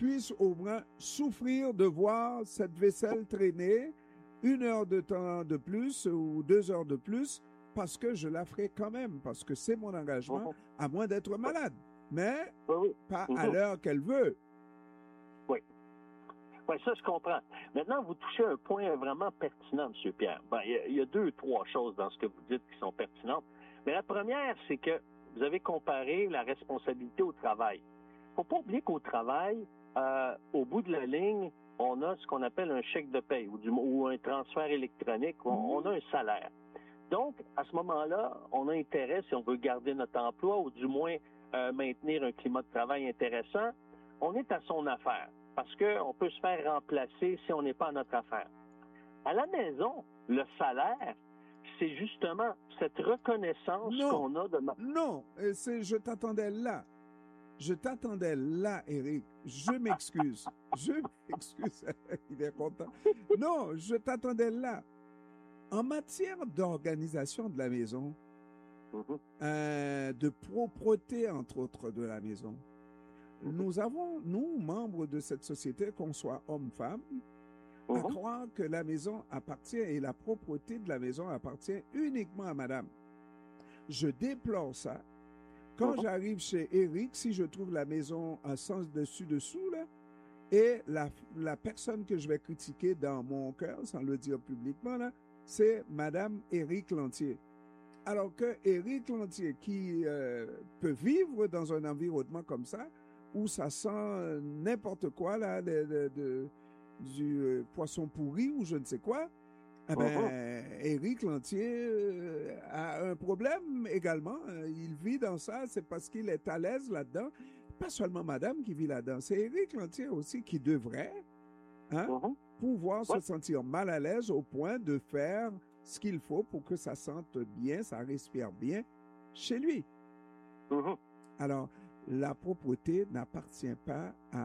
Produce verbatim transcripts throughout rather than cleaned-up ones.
puisse au moins souffrir de voir cette vaisselle traîner une heure de temps de plus ou deux heures de plus, parce que je la ferai quand même, parce que c'est mon engagement, Mhm. à moins d'être malade, mais Oui, oui. pas Mhm. à l'heure qu'elle veut. Oui. Oui, ça, je comprends. Maintenant, vous touchez un point vraiment pertinent, M. Pierre. Ben, il y a- il y a deux, trois choses dans ce que vous dites qui sont pertinentes. Mais la première, c'est que vous avez comparé la responsabilité au travail. Il ne faut pas oublier qu'au travail, euh, au bout de la ligne, on a ce qu'on appelle un chèque de paye ou, du, ou un transfert électronique. On, on a un salaire. Donc, à ce moment-là, on a intérêt, si on veut garder notre emploi ou du moins euh, maintenir un climat de travail intéressant, on est à son affaire parce qu'on peut se faire remplacer si on n'est pas à notre affaire. À la maison, le salaire, c'est justement cette reconnaissance Non, qu'on a de... ma- non, euh, c'est, je t'attendais là. Je t'attendais là, Eric. Je m'excuse. Je m'excuse. Il est content. Non, je t'attendais là. En matière d'organisation de la maison, Mhm. euh, de propreté, entre autres, de la maison, nous avons, nous, membres de cette société, qu'on soit homme-femme, à Mhm. croire que la maison appartient et la propreté de la maison appartient uniquement à madame. Je déplore ça. Quand Mhm. j'arrive chez Eric, si je trouve la maison en sens dessus-dessous, là, et la, la personne que je vais critiquer dans mon cœur, sans le dire publiquement, là, c'est Madame Éric Lantier. Alors que Éric Lantier, qui euh, peut vivre dans un environnement comme ça, où ça sent n'importe quoi, là, de, de, de, du euh, poisson pourri ou je ne sais quoi, eh ben, Éric Lantier euh, a un problème également. Il vit dans ça, c'est parce qu'il est à l'aise là-dedans. Pas seulement madame qui vit là-dedans, c'est Éric Lantier aussi qui devrait hein, Mhm. pouvoir Ouais. se sentir mal à l'aise au point de faire ce qu'il faut pour que ça sente bien, ça respire bien chez lui. Mhm. Alors, la propreté n'appartient pas à,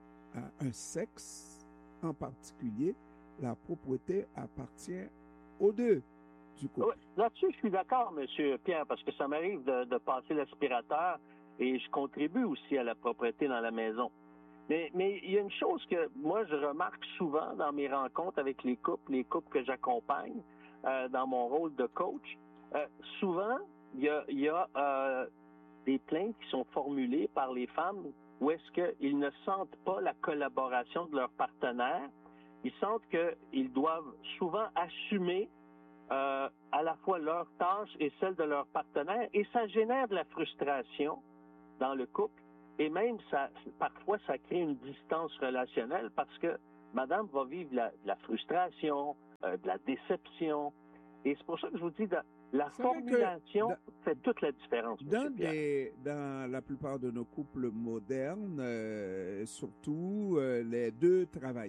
à un sexe en particulier. La propreté appartient aux deux du couple. Ouais, là-dessus, je suis d'accord, M. Pierre, parce que ça m'arrive de, de passer l'aspirateur et je contribue aussi à la propreté dans la maison. Mais, mais il y a une chose que moi, je remarque souvent dans mes rencontres avec les couples, les couples que j'accompagne euh, dans mon rôle de coach. Euh, souvent, il y a, il y a euh, des plaintes qui sont formulées par les femmes où est-ce qu'ils ne sentent pas la collaboration de leur partenaire. Ils sentent qu'ils doivent souvent assumer Euh, à la fois leur tâche et celle de leur partenaire, et ça génère de la frustration dans le couple, et même ça, parfois ça crée une distance relationnelle parce que madame va vivre la, de la frustration, euh, de la déception, et c'est pour ça que je vous dis, la Ça fait que formulation dans, fait toute la différence, M. dans, Pierre. des, dans la plupart de nos couples modernes, euh, surtout, euh, les deux travaillent.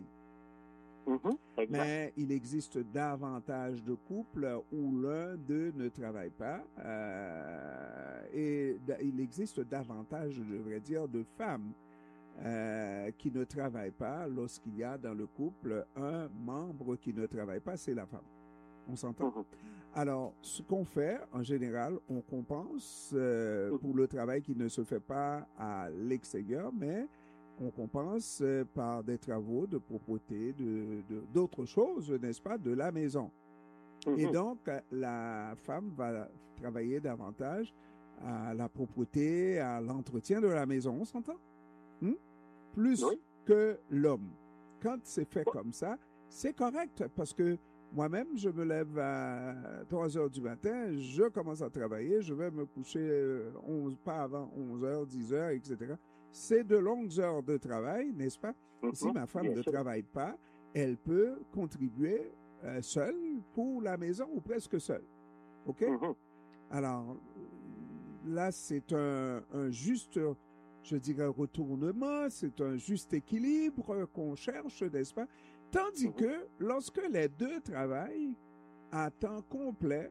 Mm-hmm, exact. Mais il existe davantage de couples où l'un d'eux ne travaille pas euh, et il existe davantage, je devrais dire, de femmes euh, qui ne travaillent pas lorsqu'il y a dans le couple un membre qui ne travaille pas, c'est la femme. On s'entend? Mm-hmm. Alors, ce qu'on fait, en général, on compense euh, Mm-hmm. pour le travail qui ne se fait pas à l'extérieur, mais on compense euh, par des travaux de propreté, de, de, d'autres choses, n'est-ce pas, de la maison. Mm-hmm. Et donc, la femme va travailler davantage à la propreté, à l'entretien de la maison, on s'entend? Hmm? Plus Oui. que l'homme. Quand c'est fait Ouais. comme ça, c'est correct parce que moi-même, je me lève à trois heures du matin, je commence à travailler, je vais me coucher onze, pas avant onze heures, dix heures, et cetera. C'est de longues heures de travail, n'est-ce pas? Mm-hmm. Si ma femme Bien ne sûr. travaille pas, elle peut contribuer euh, seule pour la maison ou presque seule. OK? Mm-hmm. Alors, là, c'est un, un juste, je dirais, retournement, c'est un juste équilibre qu'on cherche, n'est-ce pas? Tandis Mm-hmm. que lorsque les deux travaillent à temps complet,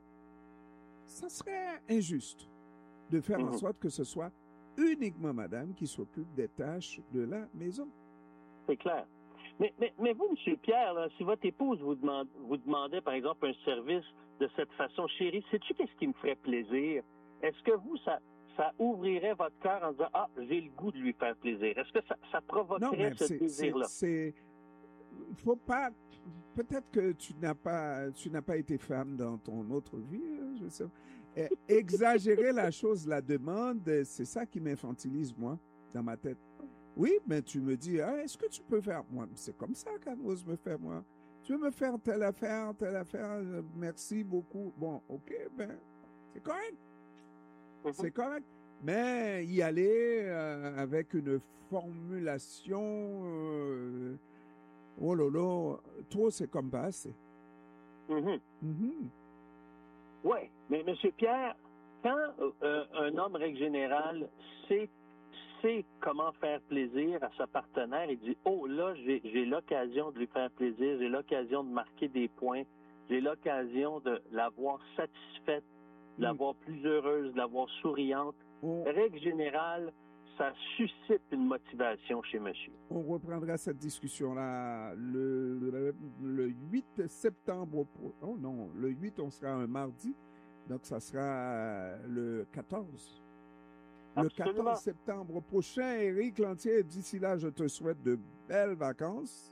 ça serait injuste de faire mm-hmm. en sorte que ce soit uniquement madame qui s'occupe des tâches de la maison. C'est clair. Mais, mais, mais vous, M. Pierre, là, si votre épouse vous, demande, vous demandait, par exemple, un service de cette façon, chérie, sais-tu qu'est-ce qui me ferait plaisir? Est-ce que vous, ça, ça ouvrirait votre cœur en disant « Ah, j'ai le goût de lui faire plaisir ». Est-ce que ça, ça provoquerait Non, mais ce c'est, désir-là? c'est, c'est, faut pas, peut-être que tu n'as pas, tu n'as pas été femme dans ton autre vie, hein, je sais. Eh, exagérer la chose, la demande, c'est ça qui m'infantilise, moi, dans ma tête. Oui, mais tu me dis, ah, est-ce que tu peux faire, moi, c'est comme ça qu'elle ose me faire, moi. Tu veux me faire telle affaire, telle affaire, merci beaucoup. Bon, ok, ben, c'est correct. Mm-hmm. C'est correct. Mais y aller euh, avec une formulation, euh, oh là là, trop, c'est comme pas assez. Mm-hmm. Mm-hmm. Oui, mais M. Pierre, quand euh, un homme, règle générale, sait, sait comment faire plaisir à sa partenaire, il dit « Oh, là, j'ai, j'ai l'occasion de lui faire plaisir, j'ai l'occasion de marquer des points, j'ai l'occasion de l'avoir satisfaite, de l'avoir mm. plus heureuse, de l'avoir souriante. Oh. » Règle générale, ça suscite une motivation chez monsieur. On reprendra cette discussion-là le, le, le huit septembre. Oh non, le huit, on sera un mardi. Donc, ça sera le quatorze. Le Absolument. quatorze septembre prochain, Éric Lantier. D'ici là, je te souhaite de belles vacances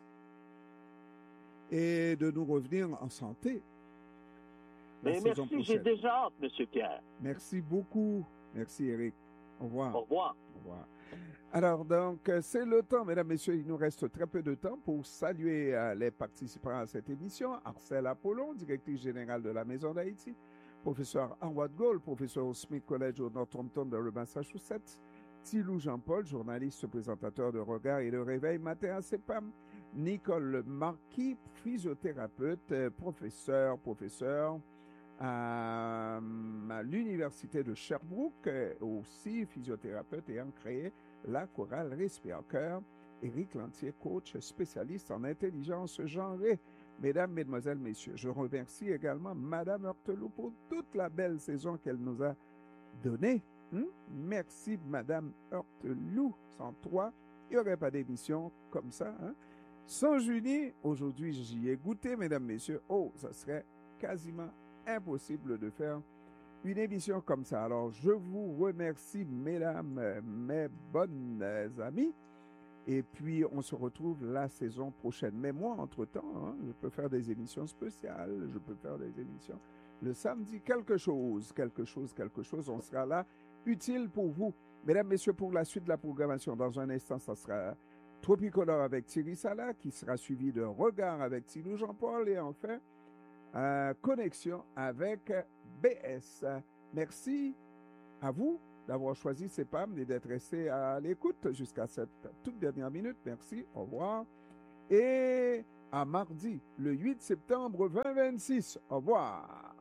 et de nous revenir en santé. Mais merci, j'ai déjà hâte, M. Pierre. Merci beaucoup. Merci, Éric. Au revoir. Au revoir. Au revoir. Alors, donc, c'est le temps, mesdames, messieurs, il nous reste très peu de temps pour saluer euh, les participants à cette émission. Arcel Apollon, directrice générale de la Maison d'Haïti, professeur Howard Gold, professeur au Smith College au Northampton dans le Massachusetts, Thilou Jean-Paul, journaliste, présentateur de Regard et de Réveil matin à C E P A M, Nicole Marquis, physiothérapeute, euh, professeur, professeur à, à l'Université de Sherbrooke, euh, aussi physiothérapeute ayant créé la chorale Respire-Cœur. Éric Lantier, coach spécialiste en intelligence genrée. Mesdames, Mesdemoiselles, Messieurs, je remercie également Madame Heurteloup pour toute la belle saison qu'elle nous a donnée. Hum? Merci Madame Heurteloup. Sans toi, il n'y aurait pas d'émission comme ça. Hein? Sans Julie, aujourd'hui j'y ai goûté, Mesdames, Messieurs. Oh, ça serait quasiment impossible de faire une émission comme ça. Alors, je vous remercie, mesdames, mes bonnes amies. Et puis, on se retrouve la saison prochaine. Mais moi, entre-temps, hein, je peux faire des émissions spéciales. Je peux faire des émissions le samedi, quelque chose, quelque chose, quelque chose. On sera là, utile pour vous. Mesdames, messieurs, pour la suite de la programmation, dans un instant, ça sera Tropicolor avec Thierry Salah, qui sera suivi de Regard avec Thilou Jean-Paul. Et enfin, euh, Connexion avec B S. Merci à vous d'avoir choisi C E P A M et d'être resté à l'écoute jusqu'à cette toute dernière minute. Merci, au revoir. Et à mardi, le huit septembre vingt vingt-six. Au revoir.